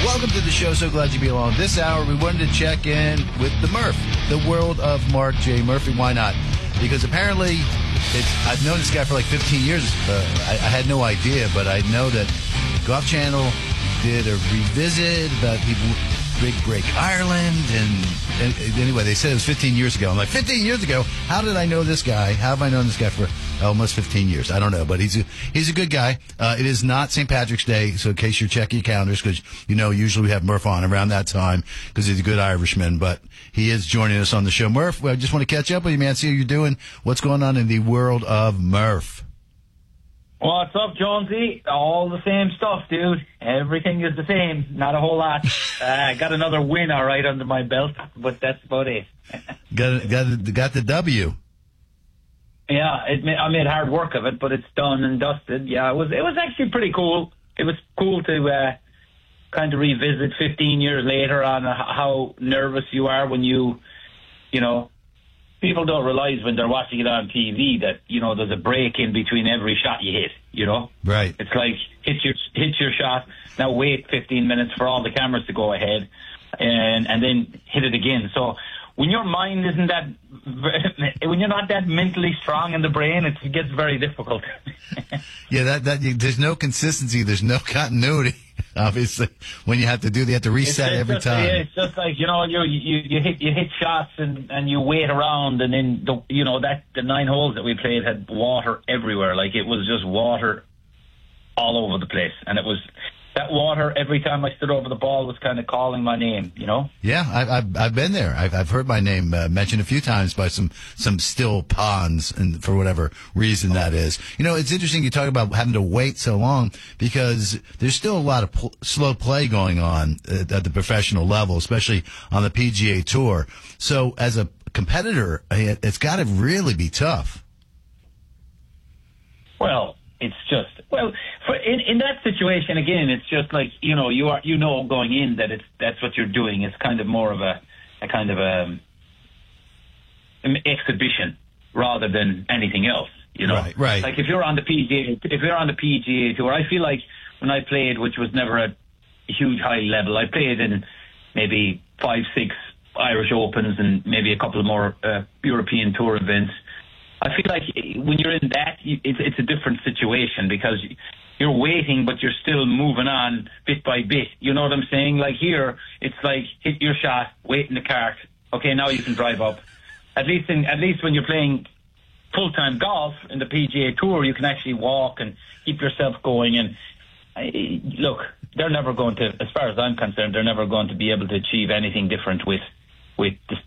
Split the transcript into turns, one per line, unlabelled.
Welcome to the show. So glad you be along. This hour, we wanted to check in with the Murph, the world of Mark J. Murphy. Why not? Because apparently, I've known this guy for like 15 years. I had no idea, but I know that Golf Channel did a revisit about people Big Break Ireland, and anyway, they said it was 15 years ago. I'm like, 15 years ago? How did I know this guy? How have I known this guy for almost 15 years? I don't know, but he's a good guy. It is not St. Patrick's Day, so in case you're checking your calendars, because, usually we have Murph on around that time because he's a good Irishman, but he is joining us on the show. Murph, I just want to catch up with you, man, see how you're doing. What's going on in the world of Murph?
What's up, Jonesy? All the same stuff, dude. Everything is the same. Not a whole lot. Got another win, all right, under my belt, but that's about it.
Got the W.
Yeah, I made hard work of it, but it's done and dusted. Yeah, it was actually pretty cool. It was cool to kind of revisit 15 years later on how nervous you are when you people don't realize when they're watching it on TV that, there's a break in between every shot you hit,
Right.
It's like, hit your shot, now wait 15 minutes for all the cameras to go ahead, and then hit it again. So when your mind isn't when you're not that mentally strong in the brain, it gets very difficult.
Yeah, that there's no consistency, there's no continuity. Obviously, when you have to reset every time.
Yeah, it's just like, you hit shots and you wait around, and then the 9 holes that we played had water everywhere. Like, it was just water all over the place, and it was that water every time I stood over the ball was kind of calling my name.
Yeah, I've been there. I've heard my name mentioned a few times by some still ponds, and for whatever reason that is. It's interesting you talk about having to wait so long because there's still a lot of slow play going on at the professional level, especially on the PGA Tour. So as a competitor, it's got to really be tough.
Well, it's just in that situation again. It's just like going in that that's what you're doing. It's kind of more of a kind of an exhibition rather than anything else.
Right.
Like if you're on the PGA Tour, I feel like when I played, which was never a huge high level, I played in maybe 5-6 Irish Opens and maybe a couple of more European Tour events. I feel like when you're in that, it's a different situation because you're waiting, but you're still moving on bit by bit. You know what I'm saying? Like here, it's like hit your shot, wait in the cart. Okay, now you can drive up. At least when you're playing full-time golf in the PGA Tour, you can actually walk and keep yourself going. And look, they're never going to, as far as I'm concerned, they're never going to be able to achieve anything different with the